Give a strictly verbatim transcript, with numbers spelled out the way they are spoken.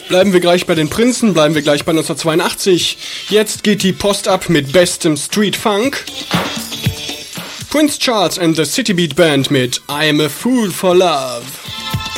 Bleiben wir gleich bei den Prinzen, bleiben wir gleich bei neunzehnhundertzweiundachtzig. Jetzt geht die Post ab mit bestem Street Funk. Prince Charles and the City Beat Band mit I'm a Fool for Love.